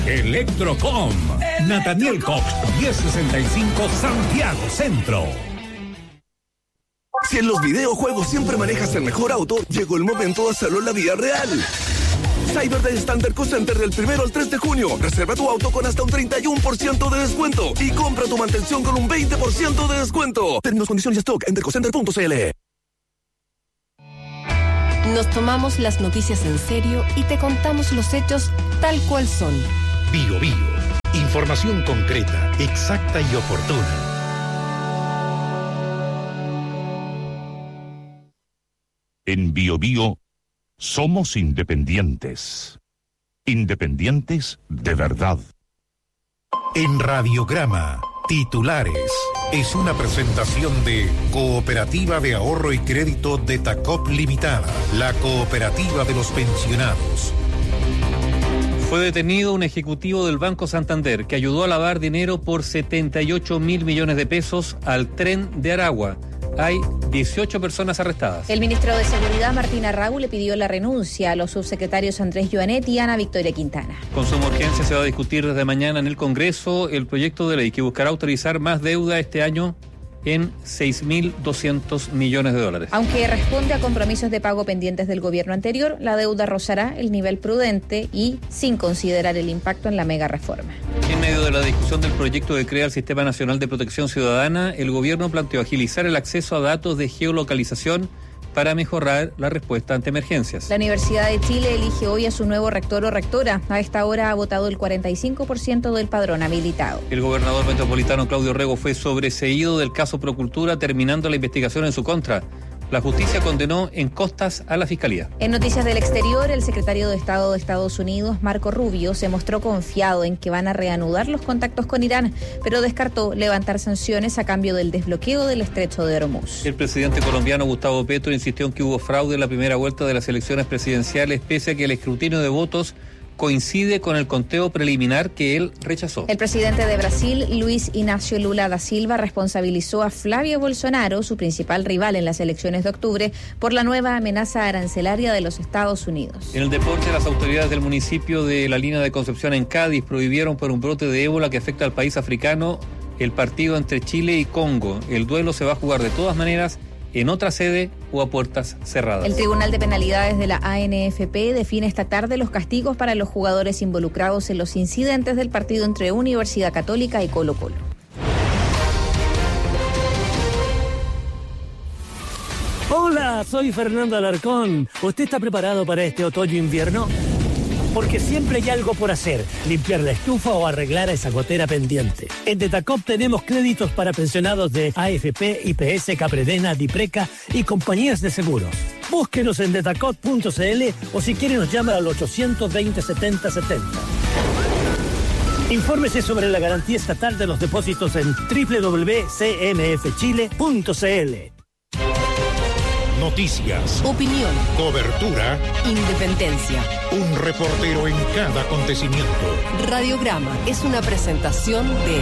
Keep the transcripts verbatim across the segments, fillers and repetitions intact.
Electrocom. Nathaniel Cox, diez sesenta y cinco, Santiago Centro. Si en los videojuegos siempre manejas el mejor auto, llegó el momento de hacerlo en la vida real. Cyber Day Standard Co Center del primero al tres de junio. Reserva tu auto con hasta un treinta y uno por ciento de descuento y compra tu mantención con un veinte por ciento de descuento. Términos, condiciones y stock en dercocenter punto c l. Nos tomamos las noticias en serio y te contamos los hechos tal cual son. Bio Bio. Información concreta, exacta y oportuna. En Bio Bio somos independientes. Independientes de verdad. En Radiograma, titulares. Es una presentación de Cooperativa de Ahorro y Crédito de Tacop Limitada, la cooperativa de los pensionados. Fue detenido un ejecutivo del Banco Santander que ayudó a lavar dinero por setenta y ocho mil millones de pesos al tren de Aragua. Hay dieciocho personas arrestadas. El ministro de Seguridad, Martín Arrau, le pidió la renuncia a los subsecretarios Andrés Joanet y Ana Victoria Quintana. Con suma urgencia se va a discutir desde mañana en el Congreso el proyecto de ley que buscará autorizar más deuda este año en seis mil doscientos millones de dólares. Aunque responde a compromisos de pago pendientes del gobierno anterior, la deuda rozará el nivel prudente y sin considerar el impacto en la mega reforma. En medio de la discusión del proyecto que crea el Sistema Nacional de Protección Ciudadana, el gobierno planteó agilizar el acceso a datos de geolocalización para mejorar la respuesta ante emergencias. La Universidad de Chile elige hoy a su nuevo rector o rectora. A esta hora ha votado el cuarenta y cinco por ciento del padrón habilitado. El gobernador metropolitano Claudio Rego fue sobreseído del caso Procultura, terminando la investigación en su contra. La justicia condenó en costas a la Fiscalía. En noticias del exterior, el secretario de Estado de Estados Unidos, Marco Rubio, se mostró confiado en que van a reanudar los contactos con Irán, pero descartó levantar sanciones a cambio del desbloqueo del estrecho de Hormuz. El presidente colombiano Gustavo Petro insistió en que hubo fraude en la primera vuelta de las elecciones presidenciales, pese a que el escrutinio de votos coincide con el conteo preliminar que él rechazó. El presidente de Brasil, Luis Inácio Lula da Silva, responsabilizó a Flavio Bolsonaro, su principal rival en las elecciones de octubre, por la nueva amenaza arancelaria de los Estados Unidos. En el deporte, las autoridades del municipio de La Línea de Concepción en Cádiz prohibieron por un brote de ébola que afecta al país africano el partido entre Chile y Congo. El duelo se va a jugar de todas maneras en otra sede o a puertas cerradas. El Tribunal de Penalidades de la A N F P define esta tarde los castigos para los jugadores involucrados en los incidentes del partido entre Universidad Católica y Colo Colo. Hola, soy Fernando Alarcón. ¿Usted está preparado para este otoño-invierno? Porque siempre hay algo por hacer, limpiar la estufa o arreglar esa gotera pendiente. En Detacop tenemos créditos para pensionados de A F P, I P S, Capredena, Dipreca y compañías de seguros. Búsquenos en detacop punto c l o si quiere nos llama al ochocientos veinte, setenta setenta. Infórmese sobre la garantía estatal de los depósitos en doble u doble u doble u punto c m f chile punto c l. Noticias, opinión, cobertura, independencia. Un reportero en cada acontecimiento. Radiograma es una presentación de...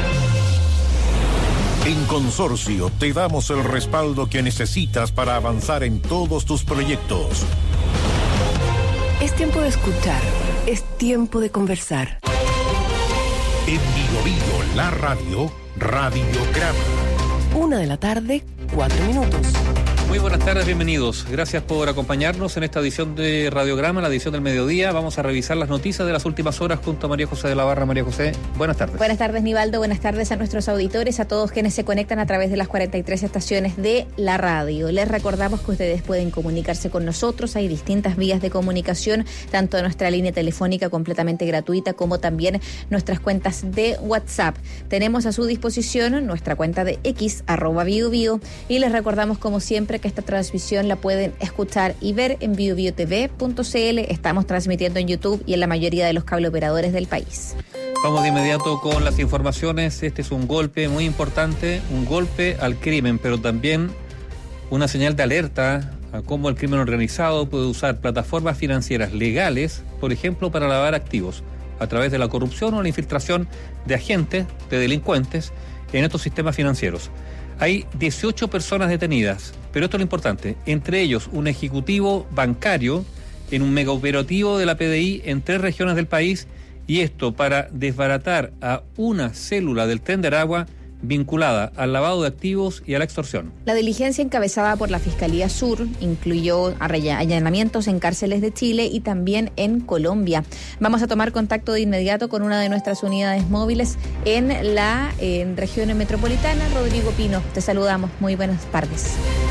En Consorcio te damos el respaldo que necesitas para avanzar en todos tus proyectos. Es tiempo de escuchar, es tiempo de conversar. En Bio Bio, la radio, Radiograma. Una de la tarde, cuatro minutos. Muy buenas tardes, bienvenidos. Gracias por acompañarnos en esta edición de Radiograma, la edición del mediodía. Vamos a revisar las noticias de las últimas horas junto a María José de la Barra. María José, buenas tardes. Buenas tardes, Nivaldo. Buenas tardes a nuestros auditores, a todos quienes se conectan a través de las cuarenta y tres estaciones de la radio. Les recordamos que ustedes pueden comunicarse con nosotros. Hay distintas vías de comunicación, tanto nuestra línea telefónica completamente gratuita como también nuestras cuentas de WhatsApp. Tenemos a su disposición nuestra cuenta de X, arroba Bio Bio, y les recordamos como siempre que esta transmisión la pueden escuchar y ver en bio bio t v punto c l. Estamos transmitiendo en YouTube y en la mayoría de los cable operadores del país. Vamos de inmediato con las informaciones. Este es un golpe muy importante, un golpe al crimen, pero también una señal de alerta a cómo el crimen organizado puede usar plataformas financieras legales, por ejemplo, para lavar activos, a través de la corrupción o la infiltración de agentes, de delincuentes, en estos sistemas financieros. Hay dieciocho personas detenidas, pero esto es lo importante, entre ellos un ejecutivo bancario en un megaoperativo de la P D I en tres regiones del país Y esto para desbaratar a una célula del Tren de Aragua vinculada al lavado de activos y a la extorsión. La diligencia encabezada por la Fiscalía Sur incluyó allanamientos en cárceles de Chile y también en Colombia. Vamos a tomar contacto de inmediato con una de nuestras unidades móviles en la en región metropolitana. Rodrigo Pino, te saludamos. Muy buenas tardes.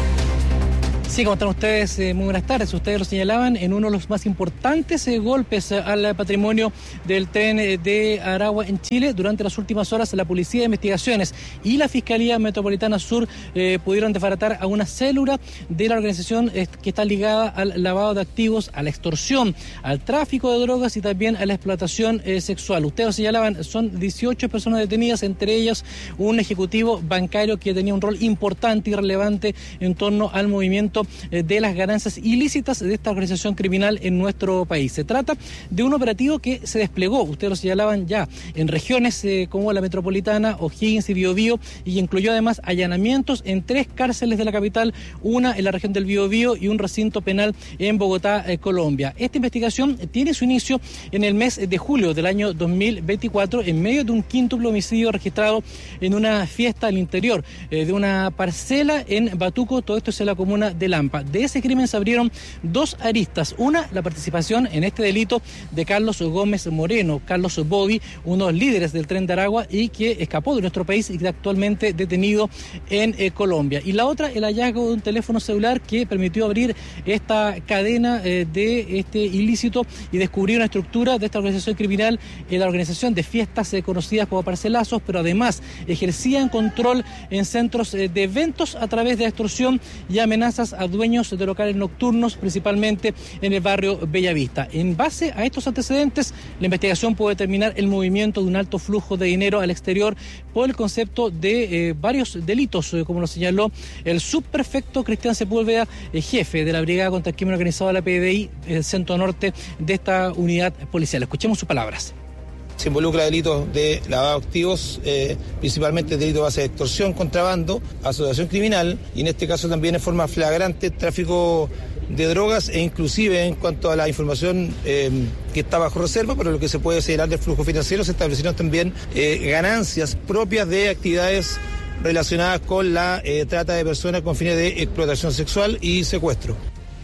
Sí, ¿cómo están ustedes? Eh, muy buenas tardes. Ustedes lo señalaban en uno de los más importantes eh, golpes eh, al patrimonio del tren eh, de Aragua en Chile. Durante las últimas horas, la Policía de Investigaciones y la Fiscalía Metropolitana Sur eh, pudieron desbaratar a una célula de la organización eh, que está ligada al lavado de activos, a la extorsión, al tráfico de drogas y también a la explotación eh, sexual. Ustedes lo señalaban, son dieciocho personas detenidas, entre ellas un ejecutivo bancario que tenía un rol importante y relevante en torno al movimiento de las ganancias ilícitas de esta organización criminal en nuestro país. Se trata de un operativo que se desplegó, ustedes lo señalaban ya, en regiones eh, como la metropolitana, O'Higgins y Biobío, y incluyó además allanamientos en tres cárceles de la capital, una en la región del Biobío y un recinto penal en Bogotá, eh, Colombia. Esta investigación tiene su inicio en el mes de julio del año dos mil veinticuatro, en medio de un quíntuple homicidio registrado en una fiesta al interior eh, de una parcela en Batuco, todo esto es en la comuna de Lampa. De ese crimen se abrieron dos aristas. Una, la participación en este delito de Carlos Gómez Moreno, Carlos Bobby, uno de los líderes del Tren de Aragua y que escapó de nuestro país y que está actualmente detenido en eh, Colombia. Y la otra, el hallazgo de un teléfono celular que permitió abrir esta cadena eh, de este ilícito y descubrir una estructura de esta organización criminal, en la organización de fiestas eh, conocidas como parcelazos, pero además ejercían control en centros eh, de eventos a través de extorsión y amenazas a dueños de locales nocturnos, principalmente en el barrio Bellavista. En base a estos antecedentes, la investigación puede determinar el movimiento de un alto flujo de dinero al exterior por el concepto de eh, varios delitos, eh, como lo señaló el subprefecto Cristian Sepúlveda, eh, jefe de la Brigada contra el Crimen Organizado de la P D I, el centro norte de esta unidad policial. Escuchemos sus palabras. Se involucra delitos de lavado de activos, eh, principalmente delitos de base de extorsión, contrabando, asociación criminal y en este caso también en forma flagrante tráfico de drogas e inclusive en cuanto a la información eh, que está bajo reserva, pero lo que se puede señalar del flujo financiero, se establecieron también eh, ganancias propias de actividades relacionadas con la eh, trata de personas con fines de explotación sexual y secuestro.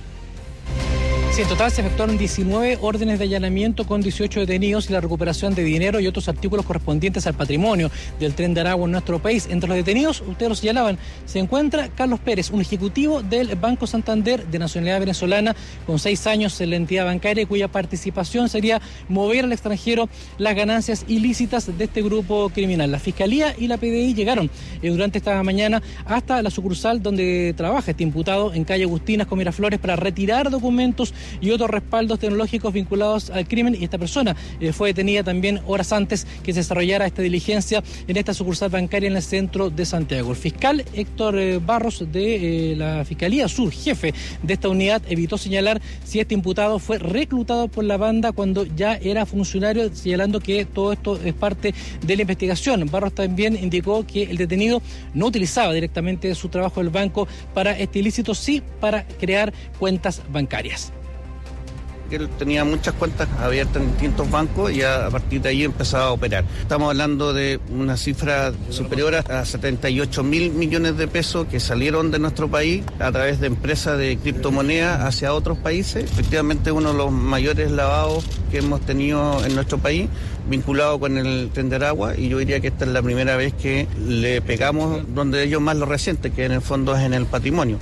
Sí, en total se efectuaron diecinueve órdenes de allanamiento con dieciocho detenidos y la recuperación de dinero y otros artículos correspondientes al patrimonio del Tren de Aragua en nuestro país. Entre los detenidos, ustedes lo señalaban, se encuentra Carlos Pérez, un ejecutivo del Banco Santander de nacionalidad venezolana con seis años en la entidad bancaria, cuya participación sería mover al extranjero las ganancias ilícitas de este grupo criminal. La Fiscalía y la P D I llegaron eh, durante esta mañana hasta la sucursal donde trabaja este imputado en calle Agustinas con Miraflores para retirar documentos y otros respaldos tecnológicos vinculados al crimen, y esta persona eh, fue detenida también horas antes que se desarrollara esta diligencia en esta sucursal bancaria en el centro de Santiago. El fiscal Héctor eh, Barros de eh, la Fiscalía Sur, jefe de esta unidad, evitó señalar si este imputado fue reclutado por la banda cuando ya era funcionario, señalando que todo esto es parte de la investigación. Barros también indicó que el detenido no utilizaba directamente su trabajo del banco para este ilícito, sí para crear cuentas bancarias. Él tenía muchas cuentas abiertas en distintos bancos y a, a partir de ahí empezaba a operar. Estamos hablando de una cifra superior a setenta y ocho mil millones de pesos que salieron de nuestro país a través de empresas de criptomonedas hacia otros países. Efectivamente, uno de los mayores lavados que hemos tenido en nuestro país, vinculado con el Tren de Aragua, y yo diría que esta es la primera vez que le pegamos donde ellos más lo resienten, que en el fondo es en el patrimonio.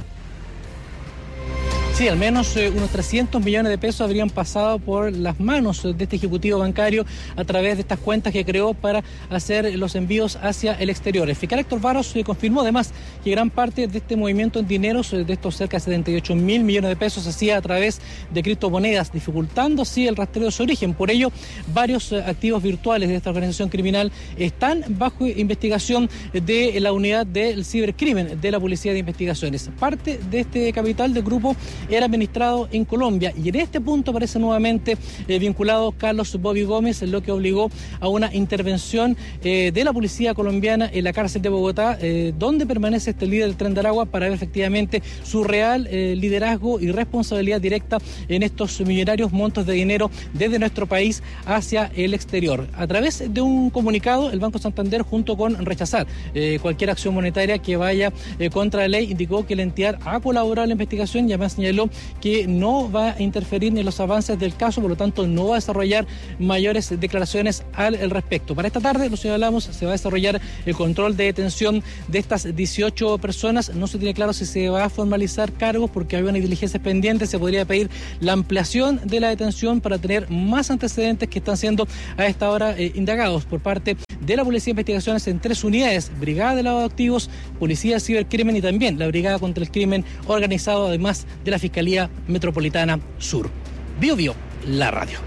Sí, al menos eh, unos trescientos millones de pesos habrían pasado por las manos de este ejecutivo bancario a través de estas cuentas que creó para hacer los envíos hacia el exterior. El fiscal Héctor Barros eh, confirmó además que gran parte de este movimiento en dineros, eh, de estos cerca de setenta y ocho mil millones de pesos, se hacía a través de criptomonedas, dificultando así el rastreo de su origen. Por ello, varios eh, activos virtuales de esta organización criminal están bajo investigación de la unidad del cibercrimen de la Policía de Investigaciones. Parte de este capital del grupo era administrado en Colombia. Y en este punto aparece nuevamente eh, vinculado Carlos Bobby Gómez, lo que obligó a una intervención eh, de la policía colombiana en la cárcel de Bogotá, eh, donde permanece este líder del Tren de Aragua, para ver efectivamente su real eh, liderazgo y responsabilidad directa en estos millonarios montos de dinero desde nuestro país hacia el exterior. A través de un comunicado, el Banco Santander, junto con rechazar eh, cualquier acción monetaria que vaya eh, contra la ley, indicó que la entidad ha colaborado en la investigación y además señaló que no va a interferir en los avances del caso, por lo tanto no va a desarrollar mayores declaraciones al respecto. Para esta tarde, lo señalamos, se va a desarrollar el control de detención de estas dieciocho personas. No se tiene claro si se va a formalizar cargos porque hay una diligencia pendiente. Se podría pedir la ampliación de la detención para tener más antecedentes que están siendo a esta hora eh, indagados por parte de la Policía de Investigaciones en tres unidades: Brigada de Lavado de Activos, Policía de Cibercrimen y también la Brigada contra el Crimen Organizado, además de la Fiscalía Metropolitana Sur. Bio Bio, la radio.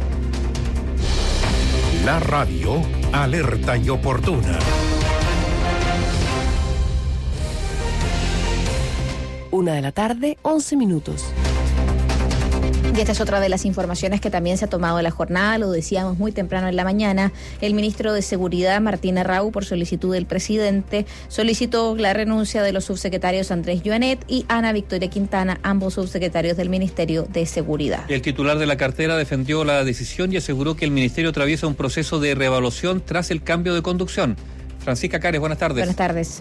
La radio, alerta y oportuna. Una de la tarde, once minutos. Y esta es otra de las informaciones que también se ha tomado en la jornada, lo decíamos muy temprano en la mañana. El ministro de Seguridad, Martín Arrau, por solicitud del presidente, solicitó la renuncia de los subsecretarios Andrés Joanet y Ana Victoria Quintana, ambos subsecretarios del Ministerio de Seguridad. El titular de la cartera defendió la decisión y aseguró que el ministerio atraviesa un proceso de reevaluación tras el cambio de conducción. Francisca Cares, buenas tardes. Buenas tardes.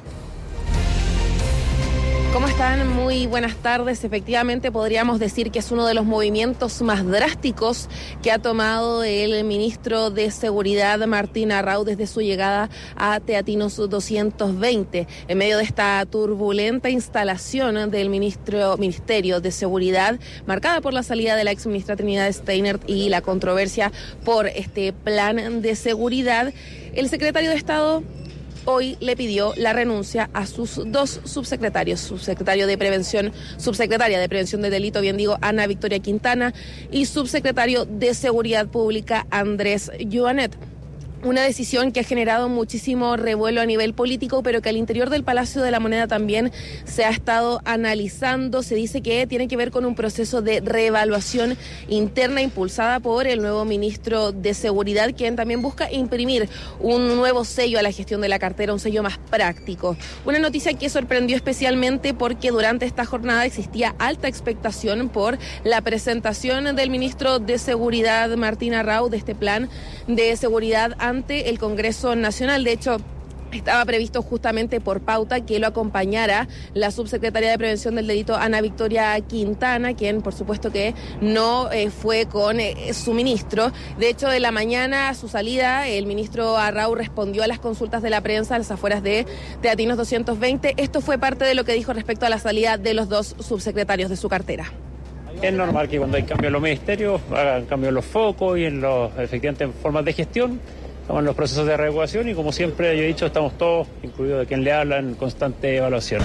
¿Cómo están? Muy buenas tardes. Efectivamente, podríamos decir que es uno de los movimientos más drásticos que ha tomado el ministro de Seguridad, Martín Arrau, desde su llegada a Teatinos doscientos veinte. En medio de esta turbulenta instalación del ministro, Ministerio de Seguridad, marcada por la salida de la exministra Trinidad Steiner y la controversia por este plan de seguridad, el secretario de Estado hoy le pidió la renuncia a sus dos subsecretarios, subsecretario de Prevención, subsecretaria de Prevención de Delito, bien digo, Ana Victoria Quintana, y subsecretario de Seguridad Pública, Andrés Joanet. Una decisión que ha generado muchísimo revuelo a nivel político, pero que al interior del Palacio de la Moneda también se ha estado analizando. Se dice que tiene que ver con un proceso de reevaluación interna impulsada por el nuevo ministro de Seguridad, quien también busca imprimir un nuevo sello a la gestión de la cartera, un sello más práctico. Una noticia que sorprendió especialmente porque durante esta jornada existía alta expectación por la presentación del ministro de Seguridad, Martín Arrau, de este plan de seguridad ante el Congreso Nacional. De hecho, estaba previsto justamente por pauta que lo acompañara la subsecretaria de Prevención del Delito, Ana Victoria Quintana, quien por supuesto que no eh, fue con eh, su ministro. De hecho, de la mañana a su salida, el ministro Arrau respondió a las consultas de la prensa a las afueras de Teatinos doscientos veinte. Esto fue parte de lo que dijo respecto a la salida de los dos subsecretarios de su cartera. Es normal que cuando hay cambio en los ministerios, hagan cambio en los focos y en los efectivamente formas de gestión. Estamos en los procesos de regulación y, como siempre yo he dicho, estamos todos, incluido de quien le habla, en constante evaluación.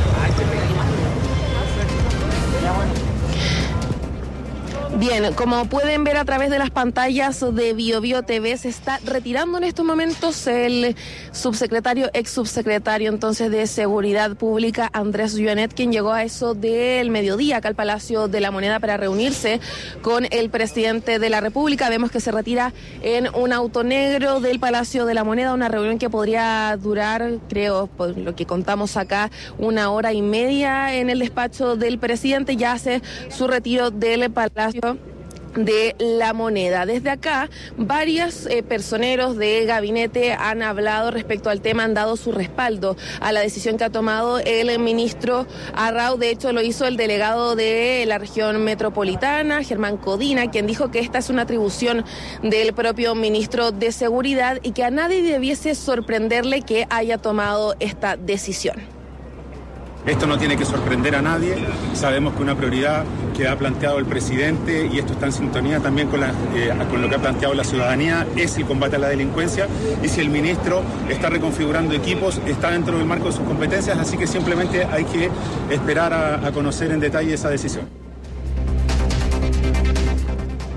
Bien, como pueden ver a través de las pantallas de Bio Bio T V, se está retirando en estos momentos el subsecretario, ex subsecretario entonces de Seguridad Pública, Andrés Joanet, quien llegó a eso del mediodía acá al Palacio de la Moneda para reunirse con el presidente de la República. Vemos que se retira en un auto negro del Palacio de la Moneda, una reunión que podría durar, creo, por lo que contamos acá, una hora y media en el despacho del presidente. Ya hace su retiro del Palacio de la Moneda. Desde acá, varios eh, personeros de gabinete han hablado respecto al tema, han dado su respaldo a la decisión que ha tomado el ministro Arrau. De hecho, lo hizo el delegado de la región metropolitana, Germán Codina, quien dijo que esta es una atribución del propio ministro de Seguridad y que a nadie debiese sorprenderle que haya tomado esta decisión. Esto no tiene que sorprender a nadie. Sabemos que una prioridad que ha planteado el presidente, y esto está en sintonía también con, la, eh, con lo que ha planteado la ciudadanía, es el combate a la delincuencia. Y si el ministro está reconfigurando equipos, está dentro del marco de sus competencias, así que simplemente hay que esperar a, a conocer en detalle esa decisión.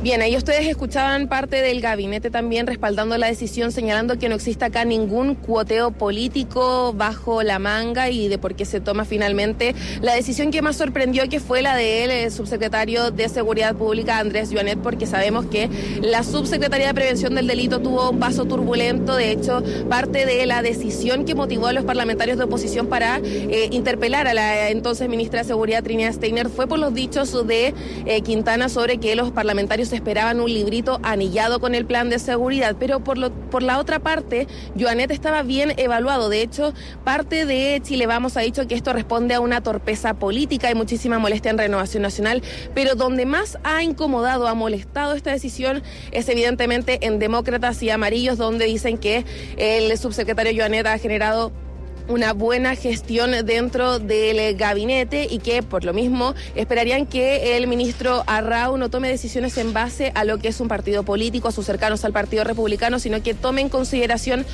Bien, ahí ustedes escuchaban parte del gabinete también respaldando la decisión, señalando que no existe acá ningún cuoteo político bajo la manga y de por qué se toma finalmente la decisión que más sorprendió, que fue la del de subsecretario de Seguridad Pública, Andrés Joanet, porque sabemos que la subsecretaría de Prevención del Delito tuvo un paso turbulento. De hecho, parte de la decisión que motivó a los parlamentarios de oposición para eh, interpelar a la entonces ministra de Seguridad, Trinidad Steiner, fue por los dichos de eh, Quintana sobre que los parlamentarios esperaban un librito anillado con el plan de seguridad, pero por, lo, por la otra parte, Joanet estaba bien evaluado. De hecho, parte de Chile Vamos ha dicho que esto responde a una torpeza política y muchísima molestia en Renovación Nacional, pero donde más ha incomodado, ha molestado esta decisión es evidentemente en Demócratas y Amarillos, donde dicen que el subsecretario Joanet ha generado una buena gestión dentro del gabinete y que por lo mismo esperarían que el ministro Arrau no tome decisiones en base a lo que es un partido político, a sus cercanos al Partido Republicano, sino que tome en consideración